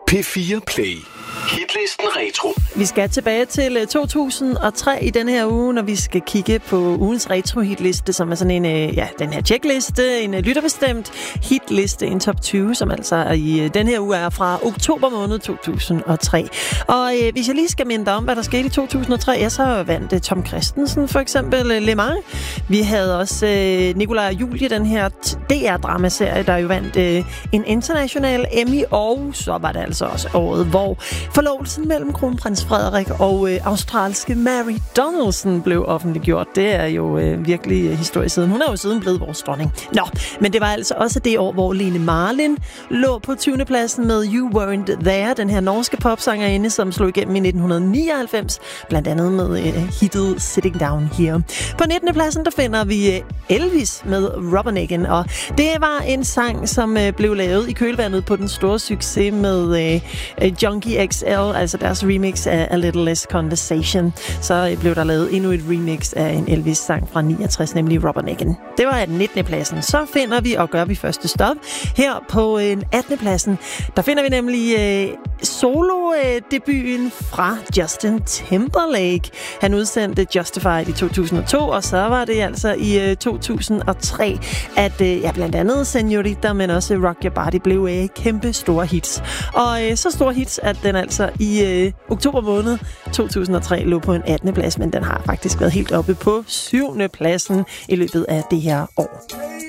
P4 Play. Hitlisten Retro. Vi skal tilbage til 2003 i den her uge, når vi skal kigge på ugens retro-hitliste, som er sådan en, den her checkliste, en lytterbestemt hitliste, en top 20, som altså i den her uge er fra oktober måned 2003. Og hvis jeg lige skal minde dig om, hvad der skete i 2003, så vandt Tom Kristensen for eksempel Le Mans. Vi havde også Nikolaj og Julie, den her DR-dramaserie, der jo vandt en international Emmy, og så var det altså også året, hvor forlovelsen mellem kronprins Frederik og australske Mary Donaldson blev offentliggjort. Det er jo virkelig historie siden. Hun er jo siden blevet vores dronning. Nå, men det var altså også det år, hvor Lene Marlin lå på 20. pladsen med You Weren't There, den her norske popsangerinde, som slog igennem i 1999, blandt andet med hittet Sitting Down Here. På 19. pladsen, der finder vi Elvis med Rubbernecken, og det var en sang, som blev lavet i kølvandet på den store succes med Junkie XL, altså deres remix af A Little Less Conversation. Så blev der lavet endnu et remix af en Elvis-sang fra 69, nemlig Rubbernecken. Det var 19. pladsen. Så finder vi, og gør vi første stop, her på 18. pladsen. Der finder vi nemlig solo-debuten fra Justin Timberlake. Han udsendte Justified i 2002, og så var det altså i 2003, at blandt andet Señorita, men også Rock Your Body blev kæmpe store hits. Og så store hits, at den altså i oktober måned 2003 lå på en 18. plads, men den har faktisk været helt oppe på 7. pladsen i løbet af det her år.